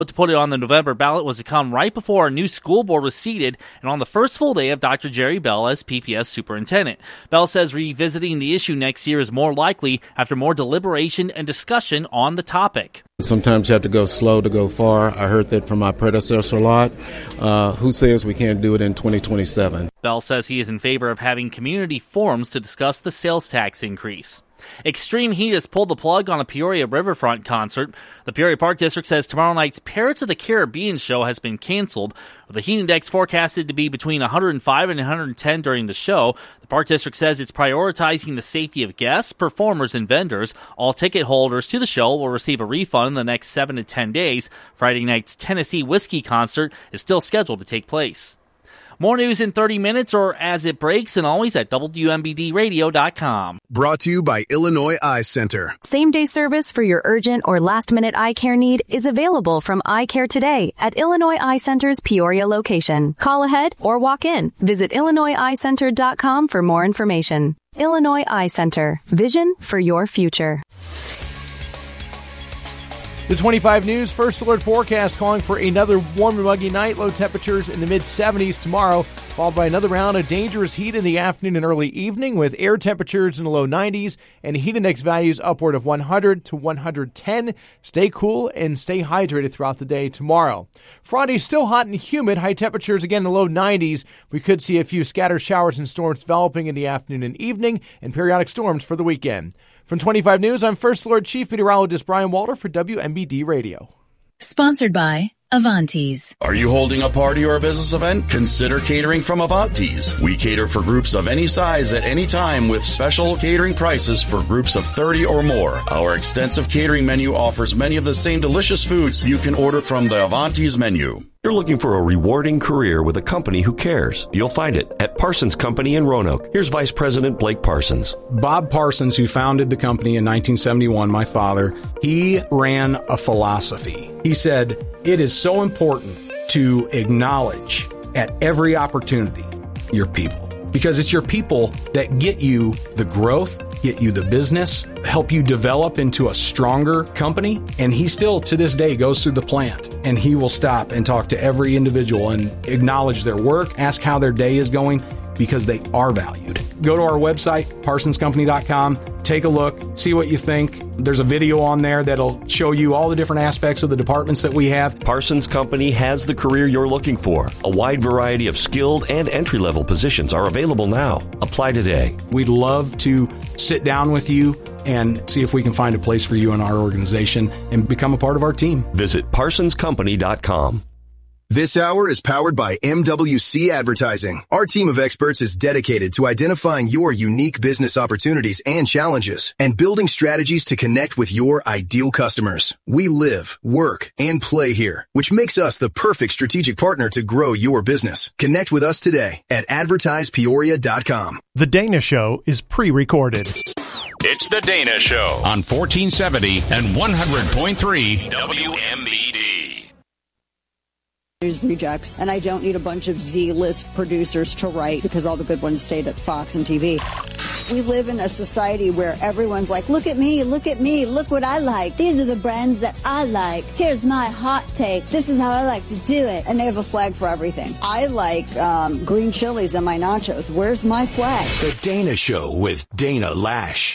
To put it on the November ballot was to come right before a new school board was seated and on the first full day of Dr. Jerry Bell as PPS superintendent. Bell says revisiting the issue next year is more likely after more deliberation and discussion on the topic. Sometimes you have to go slow to go far. I heard that from my predecessor a lot. Who says we can't do it in 2027? Bell says he is in favor of having community forums to discuss the sales tax increase. Extreme heat has pulled the plug on a Peoria Riverfront concert. The Peoria Park District says tomorrow night's Pirates of the Caribbean show has been canceled. With the heat index forecasted to be between 105 and 110 during the show, the Park District says it's prioritizing the safety of guests, performers, and vendors. All ticket holders to the show will receive a refund in the next 7 to 10 days. Friday night's Tennessee Whiskey concert is still scheduled to take place. More news in 30 minutes or as it breaks, and always at WMBDradio.com. Brought to you by Illinois Eye Center. Same-day service for your urgent or last-minute eye care need is available from Eye Care today at Illinois Eye Center's Peoria location. Call ahead or walk in. Visit IllinoisEyeCenter.com for more information. Illinois Eye Center. Vision for your future. The 25 News First Alert forecast calling for another warm and muggy night. Low temperatures in the mid-70s tomorrow, followed by another round of dangerous heat in the afternoon and early evening with air temperatures in the low 90s and heat index values upward of 100 to 110. Stay cool and stay hydrated throughout the day tomorrow. Friday still hot and humid. High temperatures again in the low 90s. We could see a few scattered showers and storms developing in the afternoon and evening and periodic storms for the weekend. From 25 News, I'm First Alert Chief Meteorologist Brian Walter for WMBD Radio. Sponsored by Avantes. Are you holding a party or a business event? Consider catering from Avantes. We cater for groups of any size at any time with special catering prices for groups of 30 or more. Our extensive catering menu offers many of the same delicious foods you can order from the Avantes menu. You're looking for a rewarding career with a company who cares. You'll find it at Parsons Company in Roanoke. Here's Vice President Blake Parsons. Bob Parsons, who founded the company in 1971, my father, he ran a philosophy. He said, it is so important to acknowledge at every opportunity your people, because it's your people that get you the growth, get you the business, help you develop into a stronger company. And he still, to this day, goes through the plant and he will stop and talk to every individual and acknowledge their work, ask how their day is going, because they are valued. Go to our website, parsonscompany.com, take a look, see what you think. There's a video on there that'll show you all the different aspects of the departments that we have. Parsons Company has the career you're looking for. A wide variety of skilled and entry-level positions are available now. Apply today. We'd love to sit down with you and see if we can find a place for you in our organization and become a part of our team. Visit parsonscompany.com. This hour is powered by MWC Advertising. Our team of experts is dedicated to identifying your unique business opportunities and challenges and building strategies to connect with your ideal customers. We live, work, and play here, which makes us the perfect strategic partner to grow your business. Connect with us today at advertisepeoria.com. The Dana Show is pre-recorded. It's The Dana Show on 1470 and 100.3 WMBD. News rejects, and I don't need a bunch of Z-list producers to write because all the good ones stayed at Fox and TV. We live in a society where everyone's like, look at me, look what I like. These are the brands that I like. Here's my hot take. This is how I like to do it. And they have a flag for everything. I like green chilies on my nachos. Where's my flag? The Dana Show with Dana Lash.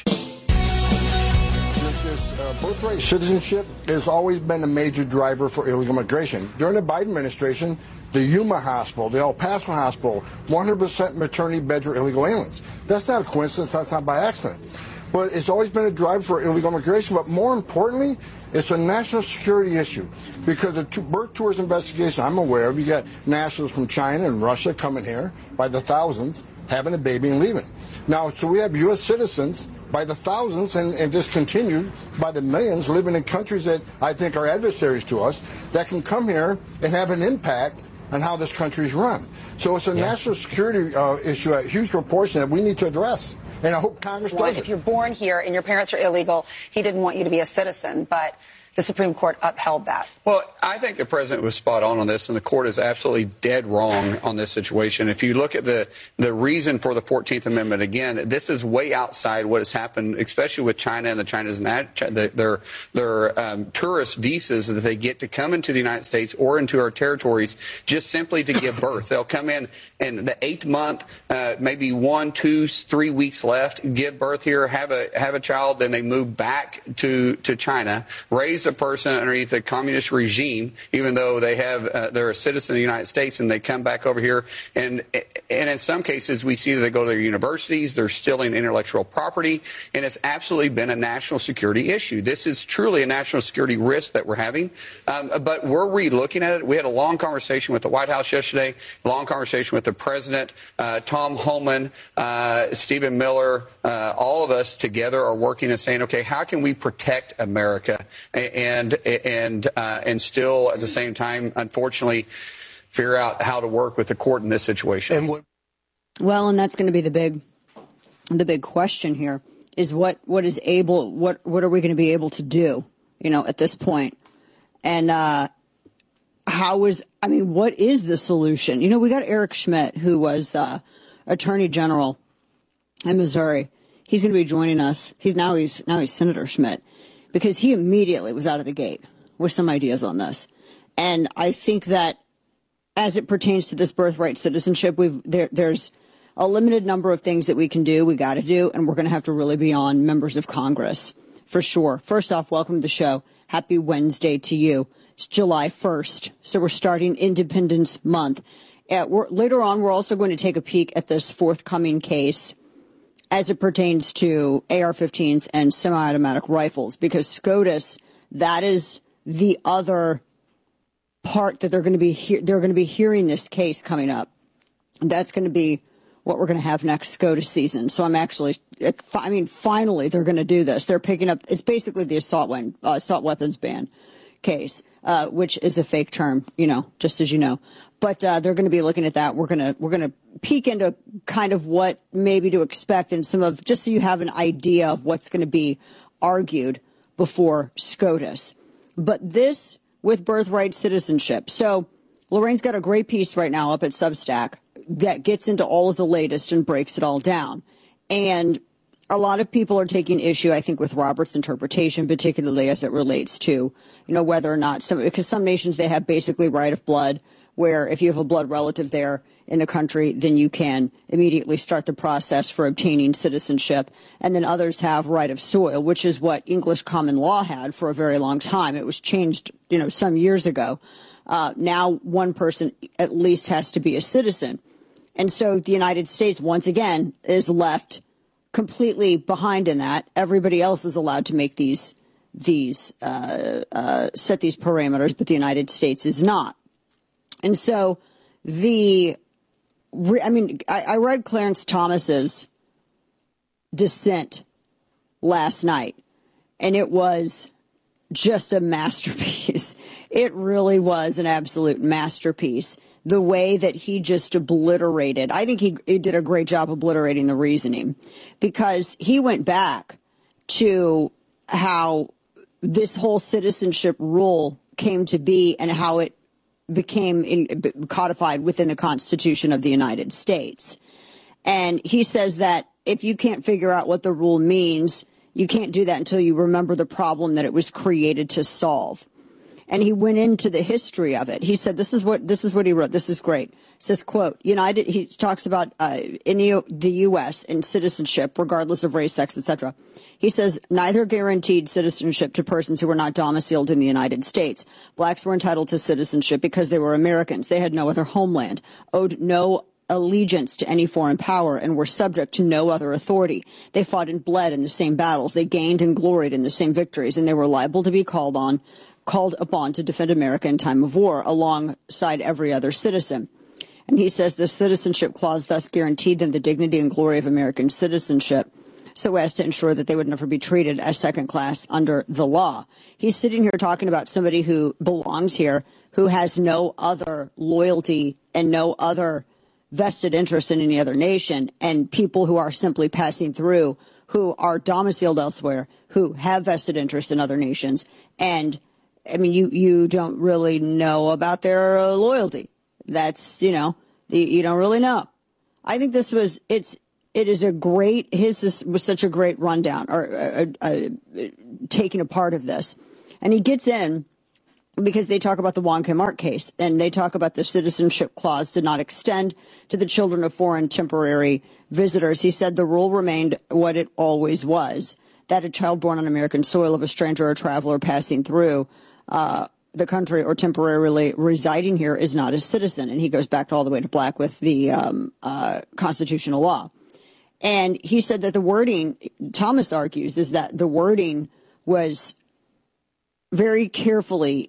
Birthright citizenship has always been a major driver for illegal immigration. During the Biden administration, the Yuma Hospital, the El Paso Hospital, 100% maternity beds for illegal aliens. That's not a coincidence. That's not by accident. But it's always been a driver for illegal immigration. But more importantly, it's a national security issue. Because the birth tours investigation I'm aware of, you got nationals from China and Russia coming here by the thousands, having a baby and leaving. Now, so we have U.S. citizens by the thousands and discontinued by the millions living in countries that I think are adversaries to us that can come here and have an impact on how this country is run. So it's a national security issue, a huge proportion that we need to address. And I hope Congress does it. If you're born here and your parents are illegal, he didn't want you to be a citizen. But the Supreme Court upheld that. Well, I think the president was spot on this, and the court is absolutely dead wrong on this situation. If you look at the reason for the 14th Amendment, again, this is way outside what has happened, especially with China and their tourist visas that they get to come into the United States or into our territories just simply to give birth. They'll come in the 8th month, maybe 1, 2, 3 weeks left, give birth here, have a child, then they move back to China, raise a person underneath a communist regime, even though they're a citizen of the United States, and they come back over here. And in some cases, we see that they go to their universities, they're stealing intellectual property, and it's absolutely been a national security issue. This is truly a national security risk that we're having. But we're re-looking at it. We had a long conversation with the White House yesterday, a long conversation with the president, Tom Homan, Stephen Miller, all of us together are working and saying, okay, how can we protect America and still at the same time, unfortunately, figure out how to work with the court in this situation. Well, and that's going to be the big question here is what are we going to be able to do, at this point? And what is the solution? We got Eric Schmidt, who was Attorney General in Missouri. He's going to be joining us. He's Senator Schmidt, because he immediately was out of the gate with some ideas on this. And I think that as it pertains to this birthright citizenship, there's a limited number of things that we can do, we got to do, and we're going to have to really be on members of Congress for sure. First off, welcome to the show. Happy Wednesday to you. It's July 1st, so we're starting Independence Month. Later on, we're also going to take a peek at this forthcoming case as it pertains to AR-15s and semi-automatic rifles, because SCOTUS, that is the other part that they're going to be hearing this case coming up. And that's going to be what we're going to have next SCOTUS season. So finally they're going to do this. They're picking up, it's basically the assault weapons ban case, which is a fake term, just as you know. But they're going to be looking at that. We're going to peek into kind of what maybe to expect and just so you have an idea of what's going to be argued before SCOTUS. But this with birthright citizenship. So Lorraine's got a great piece right now up at Substack that gets into all of the latest and breaks it all down. And a lot of people are taking issue, I think, with Robert's interpretation, particularly as it relates to, whether or not because some nations, they have basically right of blood, where if you have a blood relative there in the country, then you can immediately start the process for obtaining citizenship. And then others have right of soil, which is what English common law had for a very long time. It was changed, some years ago. Now one person at least has to be a citizen. And so the United States, once again, is left completely behind in that. Everybody else is allowed to make set these parameters, but the United States is not. And so I read Clarence Thomas's dissent last night, and it was just a masterpiece. It really was an absolute masterpiece. The way that he just obliterated, I think he did a great job obliterating the reasoning, because he went back to how this whole citizenship rule came to be and how it became codified within the Constitution of the United States. And he says that if you can't figure out what the rule means, you can't do that until you remember the problem that it was created to solve. And he went into the history of it. He said, this is what he wrote. This is great. It says, quote, he talks about in the U.S. and citizenship, regardless of race, sex, etc. He says, neither guaranteed citizenship to persons who were not domiciled in the United States. Blacks were entitled to citizenship because they were Americans. They had no other homeland, owed no allegiance to any foreign power, and were subject to no other authority. They fought and bled in the same battles. They gained and gloried in the same victories, and they were liable to be called upon to defend America in time of war alongside every other citizen. And he says the citizenship clause thus guaranteed them the dignity and glory of American citizenship, so as to ensure that they would never be treated as second class under the law. He's sitting here talking about somebody who belongs here, who has no other loyalty and no other vested interest in any other nation, and people who are simply passing through who are domiciled elsewhere, who have vested interests in other nations. And I mean, you don't really know about their loyalty. That's, you don't really know. I think his was such a great rundown or taking a part of this. And he gets in because they talk about the Wong Kim Ark case, and they talk about the citizenship clause did not extend to the children of foreign temporary visitors. He said the rule remained what it always was, that a child born on American soil of a stranger or traveler passing through the country or temporarily residing here is not a citizen. And he goes back all the way to Black with the constitutional law. And he said that the wording, Thomas argues, is that the wording was very carefully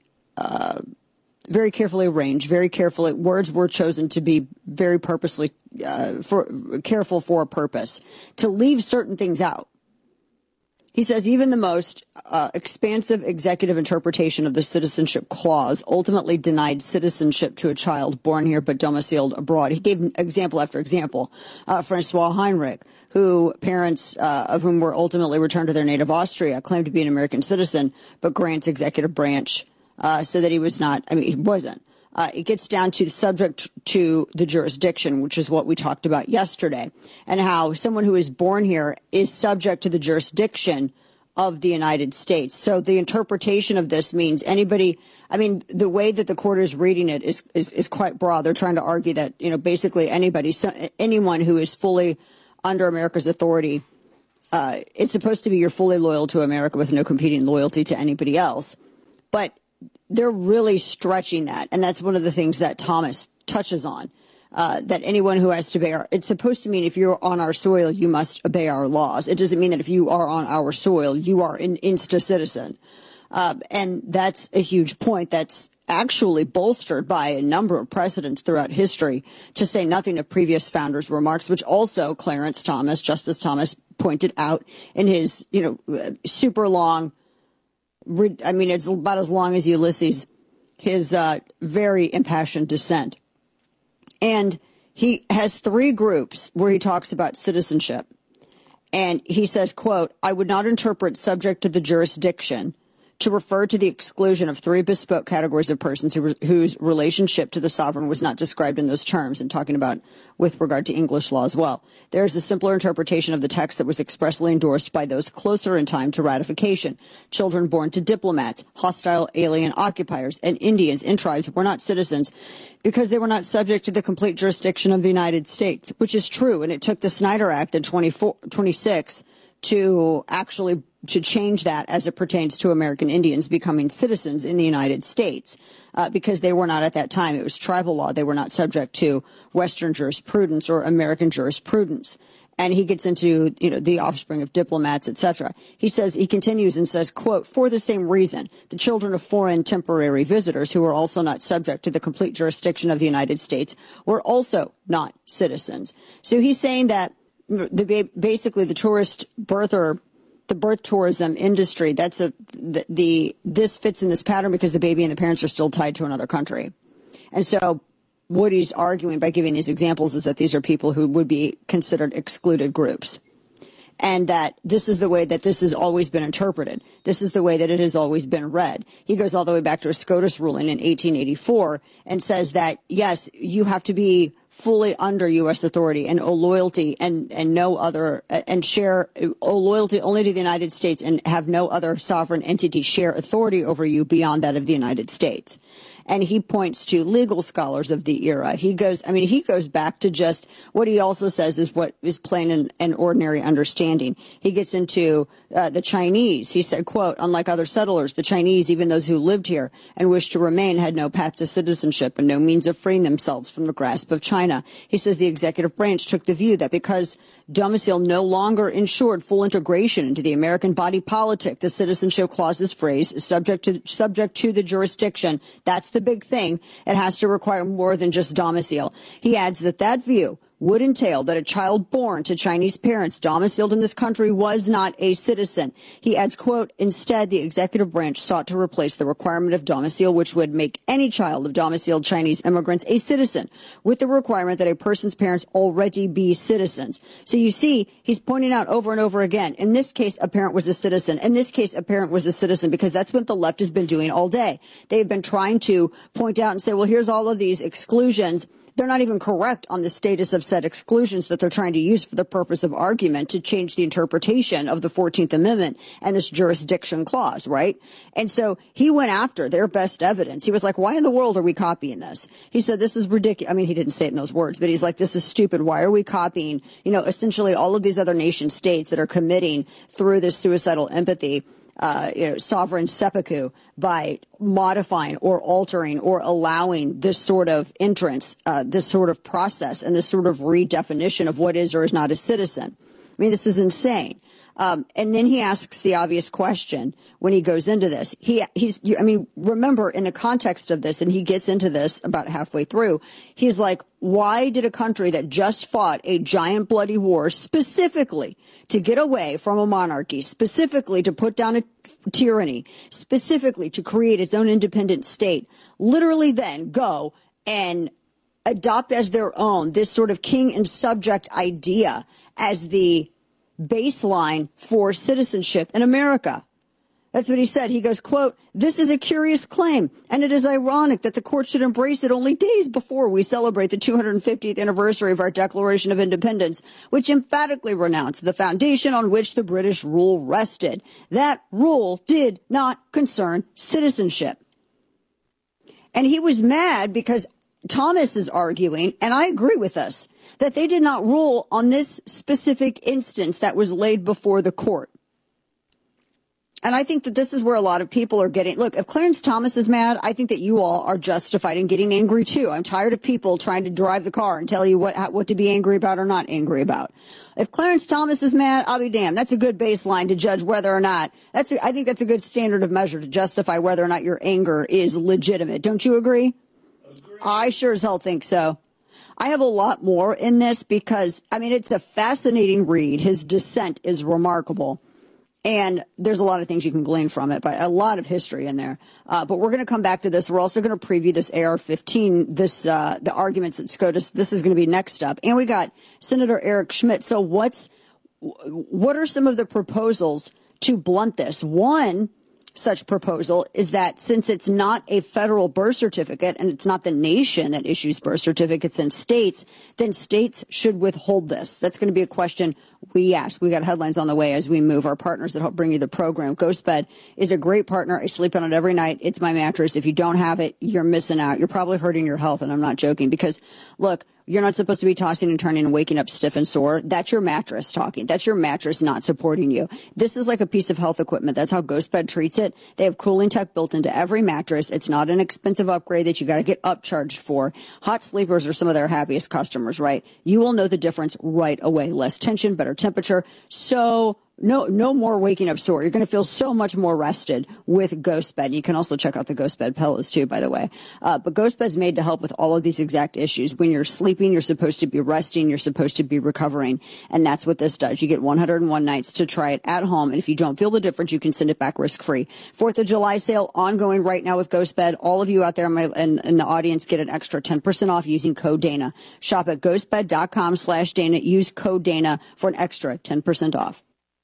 arranged, very carefully. Words were chosen to be very purposely careful for a purpose, to leave certain things out. He says even the most expansive executive interpretation of the citizenship clause ultimately denied citizenship to a child born here but domiciled abroad. He gave example after example. Francois Heinrich, who parents of whom were ultimately returned to their native Austria, claimed to be an American citizen, but Grant's executive branch said that he was not. I mean, he wasn't. It gets down to subject to the jurisdiction, which is what we talked about yesterday, and how someone who is born here is subject to the jurisdiction of the United States. So the interpretation of this means anybody, I mean, the way that the court is reading it is quite broad. They're trying to argue that, basically anyone who is fully under America's authority, it's supposed to be you're fully loyal to America with no competing loyalty to anybody else. But they're really stretching that. And that's one of the things that Thomas touches on, that anyone who has to obey it's supposed to mean if you're on our soil, you must obey our laws. It doesn't mean that if you are on our soil, you are an insta citizen. And that's a huge point that's actually bolstered by a number of precedents throughout history, to say nothing of previous founders' remarks, which also Justice Thomas pointed out in his, super long, I mean, it's about as long as Ulysses, his very impassioned dissent. And he has three groups where he talks about citizenship. And he says, quote, I would not interpret subject to the jurisdiction to refer to the exclusion of three bespoke categories of persons whose relationship to the sovereign was not described in those terms, and talking about with regard to English law as well. There is a simpler interpretation of the text that was expressly endorsed by those closer in time to ratification. Children born to diplomats, hostile alien occupiers, and Indians in tribes were not citizens because they were not subject to the complete jurisdiction of the United States, which is true. And it took the Snyder Act in 26 to actually to change that as it pertains to American Indians becoming citizens in the United States, because they were not at that time. It was tribal law. They were not subject to Western jurisprudence or American jurisprudence. And he gets into, the offspring of diplomats, etc. He continues and says, quote, for the same reason, the children of foreign temporary visitors who were also not subject to the complete jurisdiction of the United States were also not citizens. So he's saying that basically the tourist birth or the birth tourism industry, this fits in this pattern because the baby and the parents are still tied to another country. And so what he's arguing by giving these examples is that these are people who would be considered excluded groups. And that this is the way that this has always been interpreted. This is the way that it has always been read. He goes all the way back to a SCOTUS ruling in 1884 and says that, yes, you have to be fully under U.S. authority and owe loyalty and no other, and owe loyalty only to the United States and have no other sovereign entity share authority over you beyond that of the United States. And he points to legal scholars of the era. He goes back to just what he also says is what is plain and ordinary understanding. He gets into the Chinese. He said, quote, unlike other settlers, the Chinese, even those who lived here and wished to remain, had no path to citizenship and no means of freeing themselves from the grasp of China. He says the executive branch took the view that because domicile no longer ensured full integration into the American body politic, the citizenship clause's phrase is subject to the jurisdiction. That's the big thing. It has to require more than just domicile. He adds that view would entail that a child born to Chinese parents domiciled in this country was not a citizen. He adds, quote, instead, the executive branch sought to replace the requirement of domicile, which would make any child of domiciled Chinese immigrants a citizen, with the requirement that a person's parents already be citizens. So you see, he's pointing out over and over again, in this case, a parent was a citizen. In this case, a parent was a citizen, because that's what the left has been doing all day. They've been trying to point out and say, well, here's all of these exclusions. They're not even correct on the status of said exclusions that they're trying to use for the purpose of argument to change the interpretation of the 14th Amendment and this jurisdiction clause, right? And so he went after their best evidence. He was like, why in the world are we copying this? He said, this is ridiculous. I mean, he didn't say it in those words, but he's like, this is stupid. Why are we copying, essentially all of these other nation states that are committing through this suicidal empathy sovereign seppuku by modifying or altering or allowing this sort of entrance, this sort of process and this sort of redefinition of what is or is not a citizen. I mean, this is insane. And then he asks the obvious question when he goes into this. Remember in the context of this, and he gets into this about halfway through, he's like, why did a country that just fought a giant bloody war specifically to get away from a monarchy, specifically to put down a tyranny, specifically to create its own independent state, literally then go and adopt as their own this sort of king and subject idea as the baseline for citizenship in America? That's what he said. He goes, quote, this is a curious claim, and it is ironic that the court should embrace it only days before we celebrate the 250th anniversary of our Declaration of Independence, which emphatically renounced the foundation on which the British rule rested. That rule did not concern citizenship. And he was mad because Thomas is arguing, and I agree with this, that they did not rule on this specific instance that was laid before the court. And I think that this is where a lot of people are getting, look, if Clarence Thomas is mad, I think that you all are justified in getting angry too. I'm tired of people trying to drive the car and tell you what to be angry about or not angry about. If Clarence Thomas is mad, I'll be damned. That's a good baseline to judge whether or not, I think that's a good standard of measure to justify whether or not your anger is legitimate. Don't you agree? I sure as hell think so. I have a lot more in this because, it's a fascinating read. His dissent is remarkable. And there's a lot of things you can glean from it, but a lot of history in there. But we're going to come back to this. We're also going to preview this AR-15, the arguments that SCOTUS. This is going to be next up. And we got Senator Eric Schmitt. So what are some of the proposals to blunt this? One such proposal is that since it's not a federal birth certificate and it's not the nation that issues birth certificates in states, then states should withhold this. That's going to be a question we ask. We got headlines on the way as we move. Our partners that help bring you the program. GhostBed is a great partner. I sleep on it every night. It's my mattress. If you don't have it, you're missing out. You're probably hurting your health, and I'm not joking because, look, you're not supposed to be tossing and turning and waking up stiff and sore. That's your mattress talking. That's your mattress not supporting you. This is like a piece of health equipment. That's how GhostBed treats it. They have cooling tech built into every mattress. It's not an expensive upgrade that you got to get upcharged for. Hot sleepers are some of their happiest customers, right? You will know the difference right away. Less tension, better temperature. So no more waking up sore. You're going to feel so much more rested with GhostBed. You can also check out the GhostBed pillows too, by the way. But GhostBed's made to help with all of these exact issues. When you're sleeping, you're supposed to be resting. You're supposed to be recovering. And that's what this does. You get 101 nights to try it at home. And if you don't feel the difference, you can send it back risk-free. 4th of July sale ongoing right now with GhostBed. All of you out there in the audience get an extra 10% off using code Dana. Shop at ghostbed.com/Dana. Use code Dana for an extra 10% off.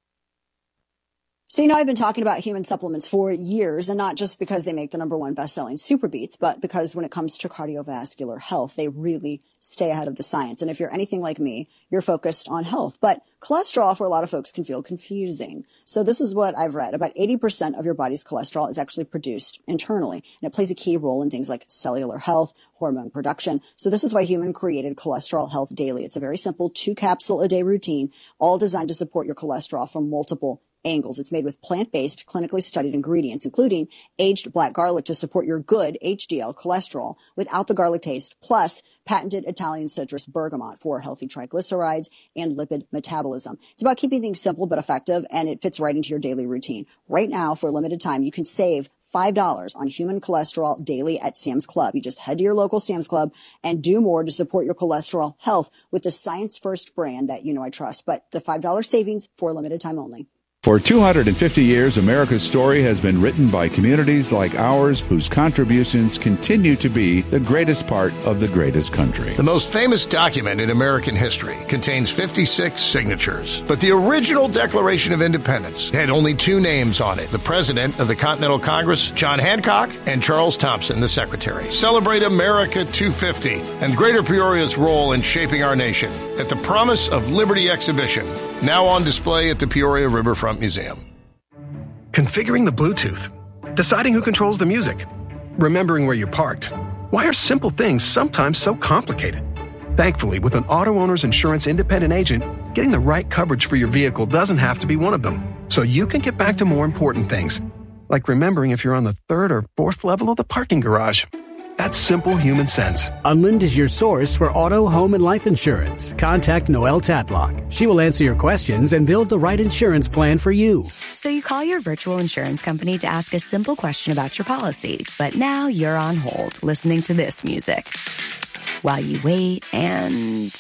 So, I've been talking about human supplements for years, and not just because they make the #1 best-selling Super Beats, but because when it comes to cardiovascular health, they really stay ahead of the science. And if you're anything like me, you're focused on health. But cholesterol, for a lot of folks, can feel confusing. So this is what I've read. About 80% of your body's cholesterol is actually produced internally, and it plays a key role in things like cellular health, hormone production. So this is why Human created Cholesterol Health Daily. It's a very simple 2-capsule-a-day routine, all designed to support your cholesterol from multiple angles. It's made with plant-based, clinically studied ingredients, including aged black garlic to support your good HDL cholesterol without the garlic taste, plus patented Italian citrus bergamot for healthy triglycerides and lipid metabolism. It's about keeping things simple but effective, and it fits right into your daily routine. Right now, for a limited time, you can save $5 on human cholesterol daily at Sam's Club. You just head to your local Sam's Club and do more to support your cholesterol health with the Science First brand that you know I trust. But the $5 savings for a limited time only. For 250 years, America's story has been written by communities like ours whose contributions continue to be the greatest part of the greatest country. The most famous document in American history contains 56 signatures. But the original Declaration of Independence had only 2 names on it: the President of the Continental Congress, John Hancock, and Charles Thompson, the Secretary. Celebrate America 250 and Greater Peoria's role in shaping our nation at the Promise of Liberty exhibition, now on display at the Peoria Riverfront Museum. Configuring the Bluetooth, deciding who controls the music, remembering where you parked. Why are simple things sometimes so complicated? Thankfully, with an auto owner's insurance independent agent, getting the right coverage for your vehicle doesn't have to be one of them. So you can get back to more important things, like remembering if you're on the 3rd or 4th level of the parking garage. That's simple human sense. Unlind is your source for auto, home, and life insurance. Contact Noelle Tatlock. She will answer your questions and build the right insurance plan for you. So you call your virtual insurance company to ask a simple question about your policy, but now you're on hold listening to this music while you wait and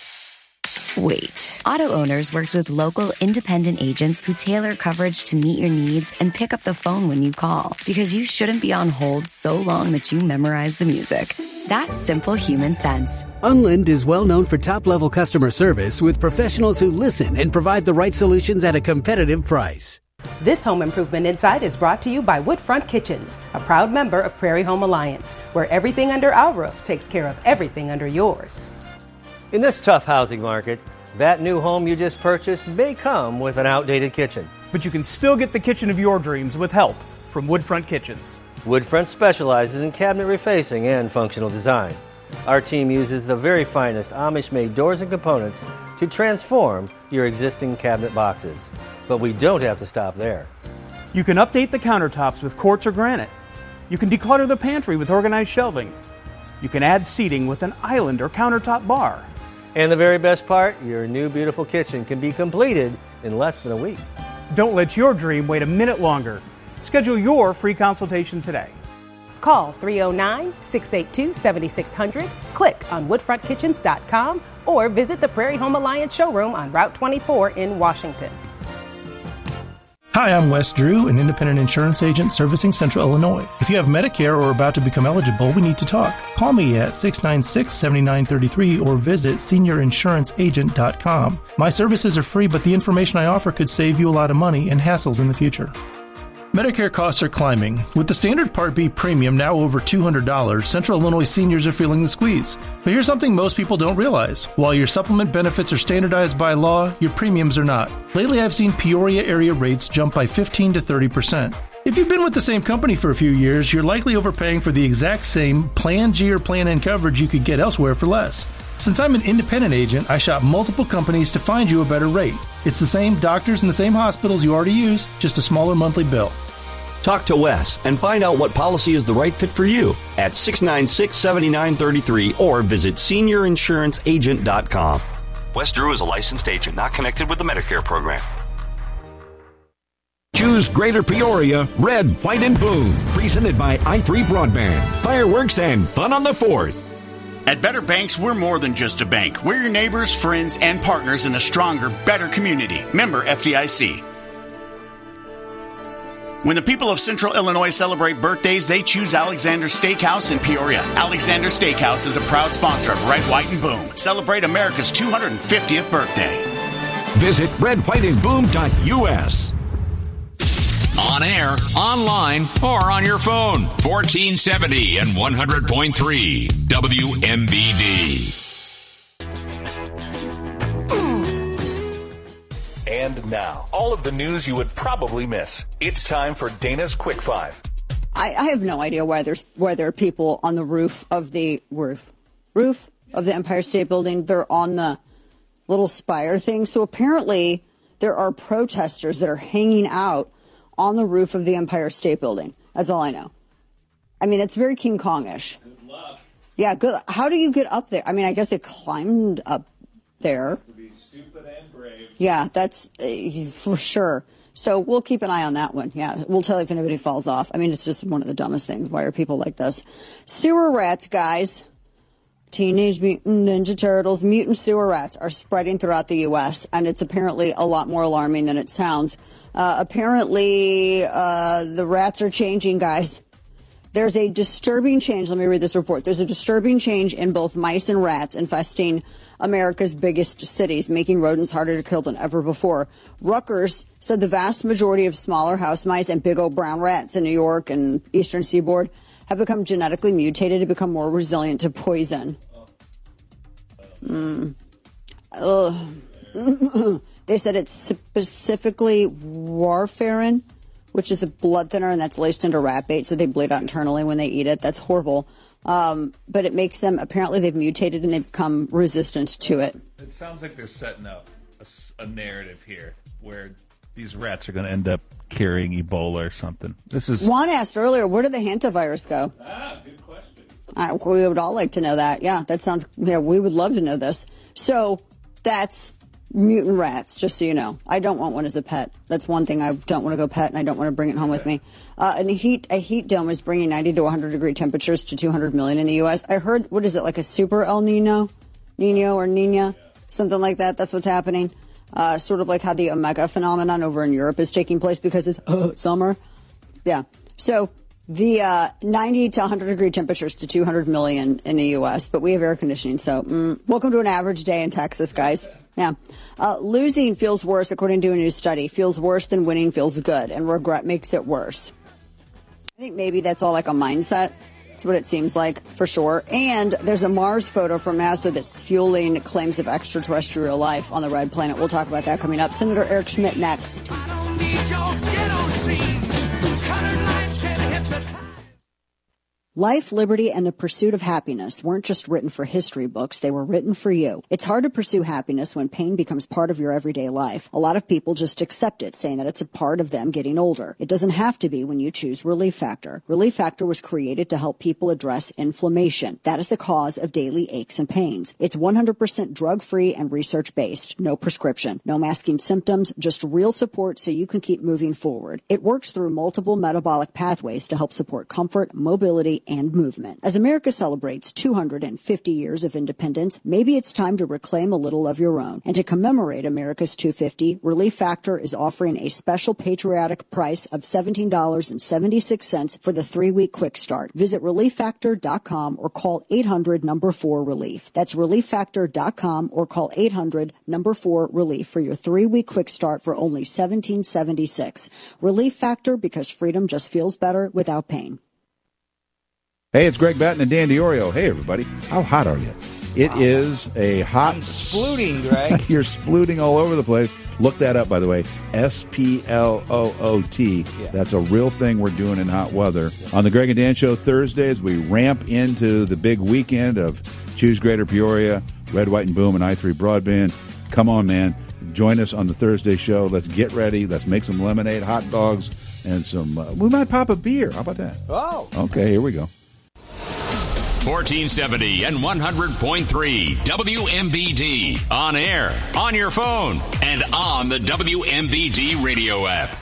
wait. Auto Owners works with local independent agents who tailor coverage to meet your needs and pick up the phone when you call, because you shouldn't be on hold so long that you memorize the music. That's simple human sense. Unlind is well known for top-level customer service with professionals who listen and provide the right solutions at a competitive price. This Home Improvement Insight is brought to you by Woodfront Kitchens, a proud member of Prairie Home Alliance, where everything under our roof takes care of everything under yours. In this tough housing market, that new home you just purchased may come with an outdated kitchen. But you can still get the kitchen of your dreams with help from Woodfront Kitchens. Woodfront specializes in cabinet refacing and functional design. Our team uses the very finest Amish-made doors and components to transform your existing cabinet boxes. But we don't have to stop there. You can update the countertops with quartz or granite. You can declutter the pantry with organized shelving. You can add seating with an island or countertop bar. And the very best part, your new beautiful kitchen can be completed in less than a week. Don't let your dream wait a minute longer. Schedule your free consultation today. Call 309-682-7600, click on woodfrontkitchens.com, or visit the Prairie Home Alliance showroom on Route 24 in Washington. Hi, I'm Wes Drew, an independent insurance agent servicing Central Illinois. If you have Medicare or are about to become eligible, we need to talk. Call me at 696-7933 or visit seniorinsuranceagent.com. My services are free, but the information I offer could save you a lot of money and hassles in the future. Medicare costs are climbing. With the standard Part B premium now over $200, Central Illinois seniors are feeling the squeeze. But here's something most people don't realize. While your supplement benefits are standardized by law, your premiums are not. Lately, I've seen Peoria area rates jump by 15 to 30%. If you've been with the same company for a few years, you're likely overpaying for the exact same Plan G or Plan N coverage you could get elsewhere for less. Since I'm an independent agent, I shop multiple companies to find you a better rate. It's the same doctors and the same hospitals you already use, just a smaller monthly bill. Talk to Wes and find out what policy is the right fit for you at 696-7933 or visit seniorinsuranceagent.com. Wes Drew is a licensed agent not connected with the Medicare program. Choose Greater Peoria, Red, White, and Boom. Presented by i3 Broadband. Fireworks and fun on the 4th. At Better Banks, we're more than just a bank. We're your neighbors, friends, and partners in a stronger, better community. Member FDIC. When the people of Central Illinois celebrate birthdays, they choose Alexander Steakhouse in Peoria. Alexander Steakhouse is a proud sponsor of Red, White, and Boom. Celebrate America's 250th birthday. Visit redwhiteandboom.us. On air, online, or on your phone. 1470 and 100.3 WMBD. And now, all of the news you would probably miss. It's time for Dana's Quick Five. I have no idea why there are people on the roof of the Empire State Building. They're on the little spire thing. So apparently there are protesters that are hanging out on the roof of the Empire State Building. That's all I know. I mean, that's very King Kong-ish. Good luck. Yeah, good. How do you get up there? I mean, I guess they climbed up there. To be stupid and brave. Yeah, that's for sure. So we'll keep an eye on that one. Yeah, we'll tell you if anybody falls off. I mean, it's just one of the dumbest things. Why are people like this? Sewer rats, guys. Teenage Mutant Ninja Turtles, mutant sewer rats are spreading throughout the U.S., and it's apparently a lot more alarming than it sounds. Apparently, the rats are changing, guys. There's a disturbing change. Let me read this report. There's a disturbing change in both mice and rats infesting America's biggest cities, making rodents harder to kill than ever before. Rutgers said the vast majority of smaller house mice and big old brown rats in New York and Eastern Seaboard have become genetically mutated to become more resilient to poison. They said it's specifically warfarin, which is a blood thinner, and that's laced into rat bait, so they bleed out internally when they eat it. That's horrible. But it makes them, apparently they've mutated and they've become resistant to it. It sounds like they're setting up a narrative here where these rats are going to end up carrying Ebola or something. Juan asked earlier, where did the hantavirus go? Good question. We would all like to know that. Yeah, that sounds, we would love to know this. So that's mutant rats, just so you know. I don't want one as a pet. That's one thing I don't want to go pet, and I don't want to bring it home with me. And a heat dome is bringing 90 to 100 degree temperatures to 200 million in the U.S. I heard, what is it, like a super El Nino? Nino or Nina? Something like that. That's what's happening. Sort of like how the Omega phenomenon over in Europe is taking place because it's summer. Yeah. So the 90 to 100 degree temperatures to 200 million in the U.S., but we have air conditioning. So welcome to an average day in Texas, guys. Yeah. Losing feels worse, according to a new study. Feels worse than winning feels good, and regret makes it worse. I think maybe that's all like a mindset. That's what it seems like, for sure. And there's a Mars photo from NASA that's fueling claims of extraterrestrial life on the red planet. We'll talk about that coming up. Senator Eric Schmidt next. Life, liberty, and the pursuit of happiness weren't just written for history books. They were written for you. It's hard to pursue happiness when pain becomes part of your everyday life. A lot of people just accept it, saying that it's a part of them getting older. It doesn't have to be when you choose Relief Factor. Relief Factor was created to help people address inflammation. That is the cause of daily aches and pains. It's 100% drug-free and research-based. No prescription. No masking symptoms, just real support so you can keep moving forward. It works through multiple metabolic pathways to help support comfort, mobility, and movement. As America celebrates 250 years of independence, maybe it's time to reclaim a little of your own. And to commemorate America's 250, Relief Factor is offering a special patriotic price of $17.76 for the 3-week quick start. Visit ReliefFactor.com or call 800-4RELIEF. That's ReliefFactor.com or call 800-4RELIEF for your 3-week quick start for only $17.76. Relief Factor, because freedom just feels better without pain. Hey, it's Greg Batten and Dan DiOrio. Hey, everybody. How hot are you? It is a hot... I'm splooting, Greg. You're splooting all over the place. Look that up, by the way. SPLOOT. Yeah. That's a real thing we're doing in hot weather. On the Greg and Dan Show Thursdays, we ramp into the big weekend of Choose Greater Peoria, Red, White, and Boom, and I3 Broadband. Come on, man. Join us on the Thursday show. Let's get ready. Let's make some lemonade, hot dogs, and some... we might pop a beer. How about that? Oh. Okay, here we go. 1470 and 100.3 WMBD. On air, on your phone, and on the WMBD radio app.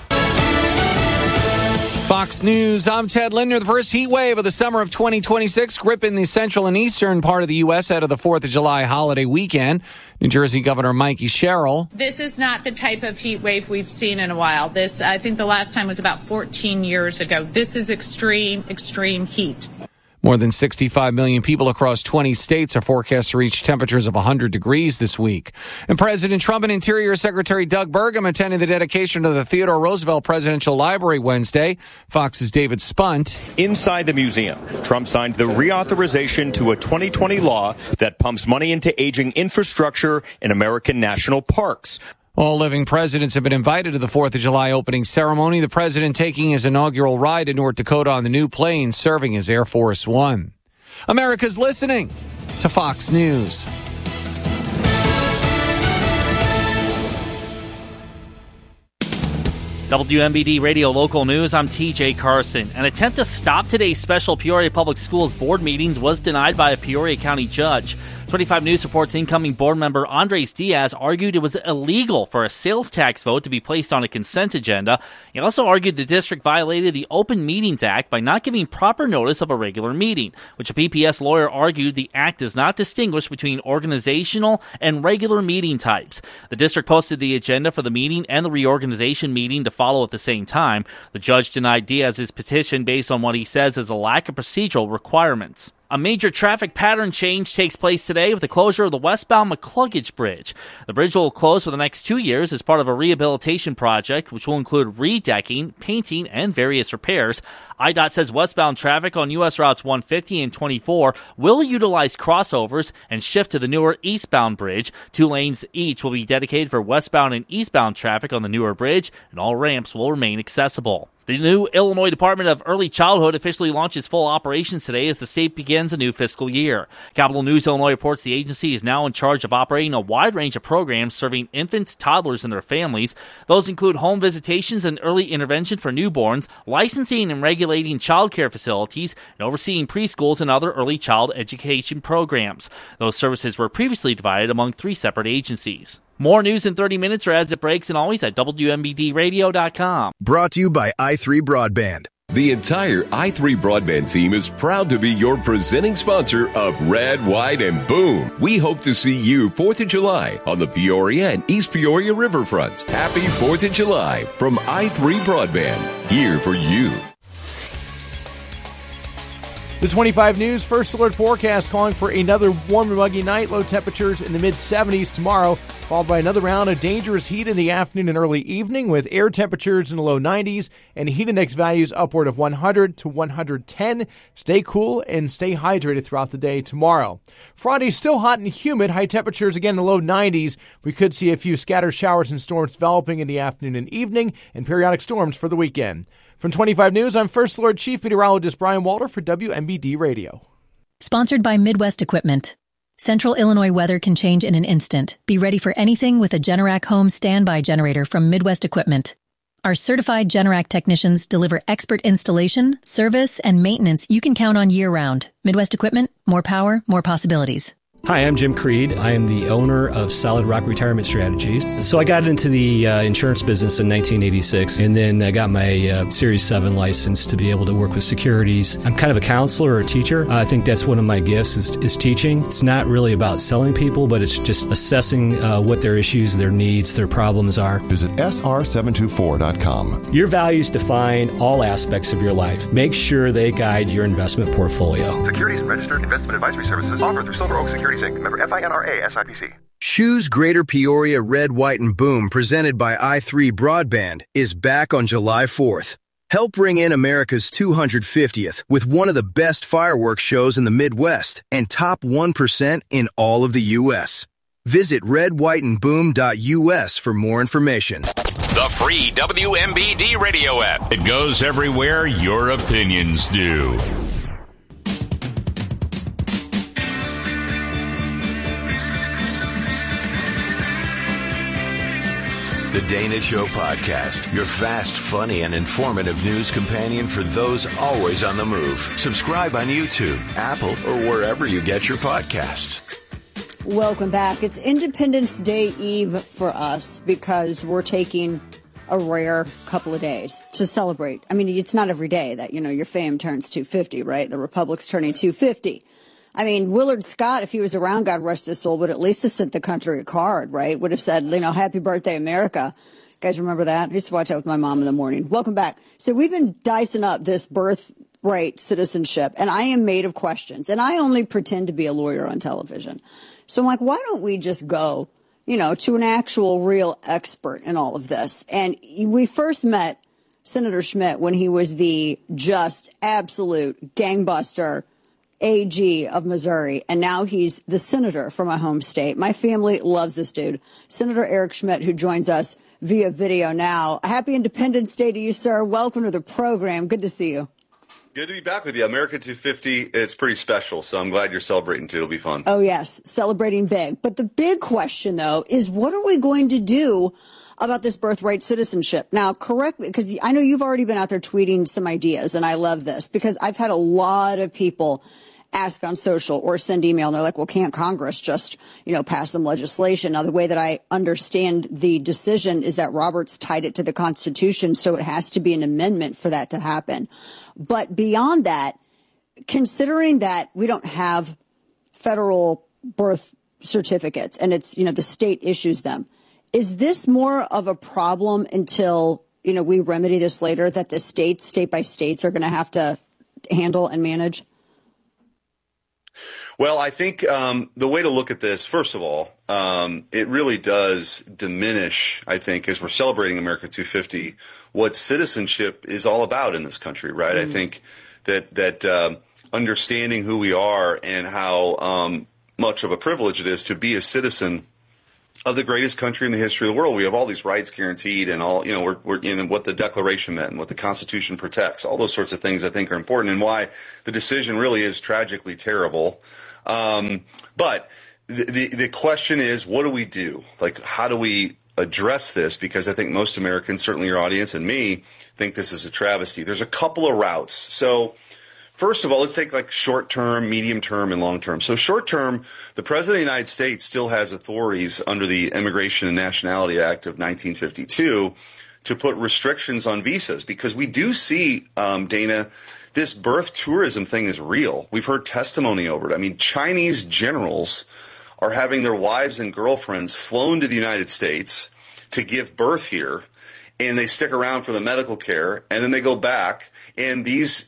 Fox News, I'm Ted Linder. The first heat wave of the summer of 2026 gripping the central and eastern part of the U.S. ahead of the 4th of July holiday weekend. New Jersey Governor Mikey Sherrill. This is not the type of heat wave we've seen in a while. I think the last time was about 14 years ago. This is extreme, extreme heat. More than 65 million people across 20 states are forecast to reach temperatures of 100 degrees this week. And President Trump and Interior Secretary Doug Burgum attended the dedication of the Theodore Roosevelt Presidential Library Wednesday. Fox's David Spunt. Inside the museum, Trump signed the reauthorization to a 2020 law that pumps money into aging infrastructure in American national parks. All living presidents have been invited to the 4th of July opening ceremony. The president taking his inaugural ride to North Dakota on the new plane serving as Air Force One. America's listening to Fox News. WMBD Radio Local News, I'm TJ Carson. An attempt to stop today's special Peoria Public Schools board meetings was denied by a Peoria County judge. 25 News reports incoming board member Andres Diaz argued it was illegal for a sales tax vote to be placed on a consent agenda. He also argued the district violated the Open Meetings Act by not giving proper notice of a regular meeting, which a PPS lawyer argued the act does not distinguish between organizational and regular meeting types. The district posted the agenda for the meeting and the reorganization meeting to follow at the same time. The judge denied Diaz's petition based on what he says is a lack of procedural requirements. A major traffic pattern change takes place today with the closure of the westbound McCluggage Bridge. The bridge will close for the next 2 years as part of a rehabilitation project, which will include redecking, painting, and various repairs. IDOT says westbound traffic on U.S. routes 150 and 24 will utilize crossovers and shift to the newer eastbound bridge. 2 lanes each will be dedicated for westbound and eastbound traffic on the newer bridge, and all ramps will remain accessible. The new Illinois Department of Early Childhood officially launches full operations today as the state begins a new fiscal year. Capital News Illinois reports the agency is now in charge of operating a wide range of programs serving infants, toddlers, and their families. Those include home visitations and early intervention for newborns, licensing and regulating child care facilities, and overseeing preschools and other early child education programs. Those services were previously divided among 3 separate agencies. More news in 30 minutes or as it breaks, and always at WMBDradio.com. Brought to you by i3 Broadband. The entire i3 Broadband team is proud to be your presenting sponsor of Red, White, and Boom. We hope to see you 4th of July on the Peoria and East Peoria riverfronts. Happy 4th of July from i3 Broadband. Here for you. The 25 News First Alert forecast calling for another warm and muggy night. Low temperatures in the mid-70s tomorrow, followed by another round of dangerous heat in the afternoon and early evening with air temperatures in the low 90s and heat index values upward of 100 to 110. Stay cool and stay hydrated throughout the day tomorrow. Friday still hot and humid. High temperatures again in the low 90s. We could see a few scattered showers and storms developing in the afternoon and evening and periodic storms for the weekend. From 25 News, I'm First Alert Chief Meteorologist Brian Walter for WMBD Radio. Sponsored by Midwest Equipment. Central Illinois weather can change in an instant. Be ready for anything with a Generac home standby generator from Midwest Equipment. Our certified Generac technicians deliver expert installation, service, and maintenance you can count on year-round. Midwest Equipment, more power, more possibilities. Hi, I'm Jim Creed. I am the owner of Solid Rock Retirement Strategies. So I got into the insurance business in 1986, and then I got my Series 7 license to be able to work with securities. I'm kind of a counselor or a teacher. I think that's one of my gifts is teaching. It's not really about selling people, but it's just assessing what their issues, their needs, their problems are. Visit sr724.com. Your values define all aspects of your life. Make sure they guide your investment portfolio. Securities and registered investment advisory services offered through Silver Oak Securities Inc. Member FINRA SIPC. Choose Greater Peoria Red, White, and Boom, presented by i3 Broadband, is back on July 4th. Help bring in America's 250th with one of the best fireworks shows in the Midwest and top 1% in all of the U.S. Visit redwhiteandboom.us for more information. The free WMBD radio app. It goes everywhere your opinions do. The Dana Show Podcast, your fast, funny, and informative news companion for those always on the move. Subscribe on YouTube, Apple, or wherever you get your podcasts. Welcome back. It's Independence Day Eve for us because we're taking a rare couple of days to celebrate. I mean, it's not every day that, your fam turns 250, right? The Republic's turning 250. I mean, Willard Scott, if he was around, God rest his soul, would at least have sent the country a card, right? Would have said, happy birthday, America. You guys remember that? I used to watch that with my mom in the morning. Welcome back. So we've been dicing up this birthright citizenship, and I am made of questions. And I only pretend to be a lawyer on television. So I'm like, why don't we just go, to an actual real expert in all of this? And we first met Senator Schmidt when he was the just absolute gangbuster AG of Missouri, and now he's the senator from my home state. My family loves this dude, Senator Eric Schmidt, who joins us via video now. Happy Independence Day to you, sir. Welcome to the program. Good to see you. Good to be back with you. America 250, it's pretty special, so I'm glad you're celebrating too. It'll be fun. Oh, yes, celebrating big. But the big question, though, is what are we going to do about this birthright citizenship? Now, correct me, because I know you've already been out there tweeting some ideas, and I love this, because I've had a lot of people ask on social or send email. And they're like, well, can't Congress just, pass some legislation? Now, the way that I understand the decision is that Roberts tied it to the Constitution, so it has to be an amendment for that to happen. But beyond that, considering that we don't have federal birth certificates and it's, the state issues them, is this more of a problem until, we remedy this later, that the states, state by states, are going to have to handle and manage? Well, I think the way to look at this, first of all, it really does diminish, I think, as we're celebrating America 250, what citizenship is all about in this country, right? Mm-hmm. I think that understanding who we are and how much of a privilege it is to be a citizen of the greatest country in the history of the world. We have all these rights guaranteed and all, we're in what the Declaration meant and what the Constitution protects. All those sorts of things I think are important and why the decision really is tragically terrible. But the question is, what do we do? Like, how do we address this? Because I think most Americans, certainly your audience and me, think this is a travesty. There's a couple of routes. So first of all, let's take like short term, medium term, and long term. So short term, the President of the United States still has authorities under the Immigration and Nationality Act of 1952 to put restrictions on visas because we do see, Dana, this birth tourism thing is real. We've heard testimony over it. I mean, Chinese generals are having their wives and girlfriends flown to the United States to give birth here, and they stick around for the medical care, and then they go back, and these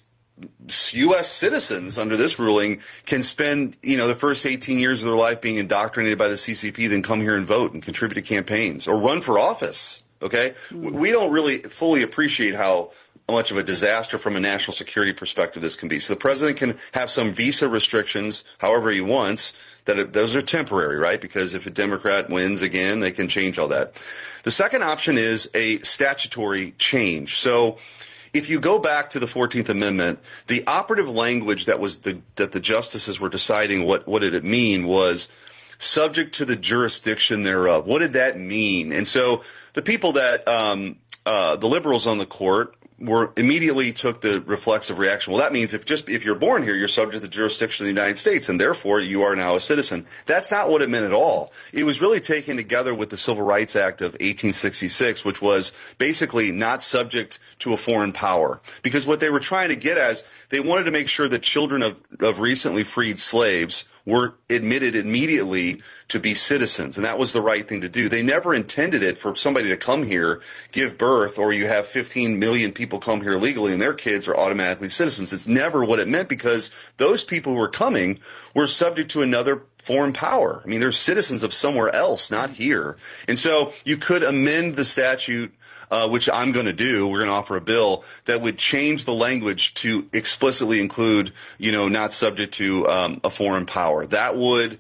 U.S. citizens under this ruling can spend, the first 18 years of their life being indoctrinated by the CCP, then come here and vote and contribute to campaigns or run for office. Okay? We don't really fully appreciate how much of a disaster from a national security perspective this can be. So the president can have some visa restrictions however he wants. Those are temporary, right? Because if a Democrat wins again, they can change all that. The second option is a statutory change. So if you go back to the 14th Amendment, the operative language that the justices were deciding what did it mean was subject to the jurisdiction thereof. What did that mean? And so the people that the liberals on the court immediately took the reflexive reaction. Well, that means if you're born here, you're subject to the jurisdiction of the United States, and therefore you are now a citizen. That's not what it meant at all. It was really taken together with the Civil Rights Act of 1866, which was basically not subject to a foreign power. Because what they were trying to get as, they wanted to make sure that children of recently freed slaves were admitted immediately to be citizens, and that was the right thing to do. They never intended it for somebody to come here, give birth, or you have 15 million people come here legally and their kids are automatically citizens. It's never what it meant because those people who were coming were subject to another foreign power. I mean, they're citizens of somewhere else, not here. And so you could amend the statute, which I'm going to do. We're going to offer a bill that would change the language to explicitly include, not subject to a foreign power. That would,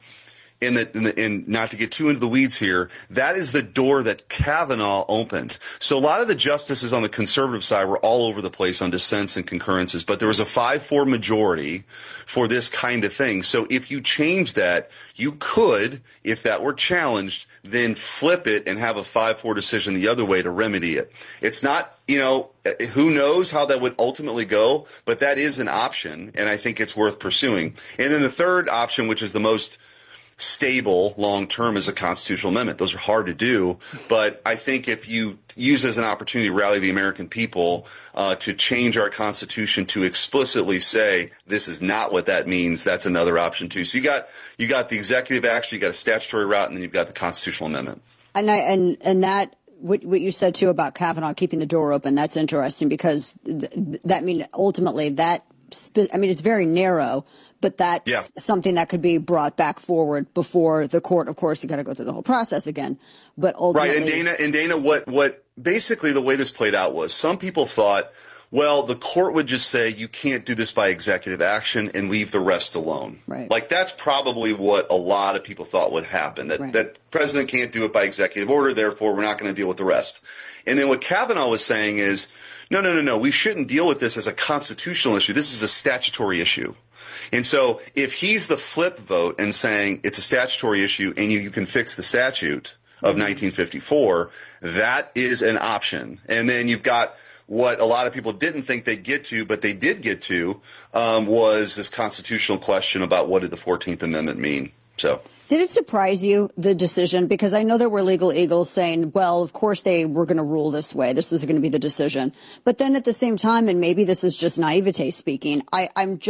and not to get too into the weeds here, that is the door that Kavanaugh opened. So a lot of the justices on the conservative side were all over the place on dissents and concurrences, but there was a 5-4 majority for this kind of thing. So if you change that, you could, if that were challenged, then flip it and have a 5-4 decision the other way to remedy it. It's not, who knows how that would ultimately go, but that is an option, and I think it's worth pursuing. And then the third option, which is the most stable long-term, is a constitutional amendment. Those are hard to do, but I think if you use it as an opportunity to rally the American people to change our Constitution to explicitly say this is not what that means, that's another option too. So you got the executive action, you got a statutory route, and then you've got the constitutional amendment. And that what you said too about Kavanaugh keeping the door open, that's interesting because ultimately it's very narrow. But that's something that could be brought back forward before the court. Of course, you got to go through the whole process again. But ultimately, right? And Dana, what basically the way this played out was some people thought, well, the court would just say you can't do this by executive action and leave the rest alone. Right. Like that's probably what a lot of people thought would happen. That president can't do it by executive order, therefore we're not going to deal with the rest. And then what Kavanaugh was saying is, no, we shouldn't deal with this as a constitutional issue. This is a statutory issue. And so if he's the flip vote and saying it's a statutory issue and you can fix the statute of 1954, that is an option. And then you've got what a lot of people didn't think they'd get to, but they did get to, was this constitutional question about what did the 14th Amendment mean. So. Did it surprise you, the decision? Because I know there were legal eagles saying, well, of course they were going to rule this way. This was going to be the decision. But then at the same time, and maybe this is just naivete speaking, I